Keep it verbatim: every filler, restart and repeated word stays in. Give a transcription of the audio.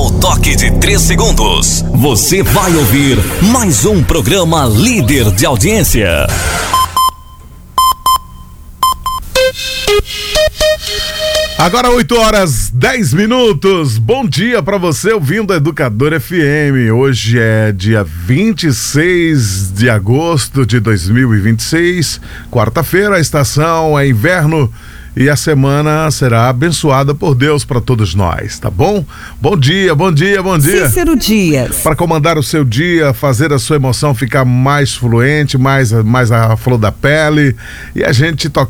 No toque de três segundos, você vai ouvir mais um programa líder de audiência. Agora oito horas dez minutos. Bom dia para você ouvindo a Educador F M. Hoje é dia vinte e seis de agosto de dois mil e vinte e seis, quarta-feira. A estação é inverno e a semana será abençoada por Deus para todos nós, tá bom? Bom dia, bom dia, bom dia. Cícero Dias. Para comandar o seu dia, fazer a sua emoção ficar mais fluente, mais, mais a flor da pele e a gente tocar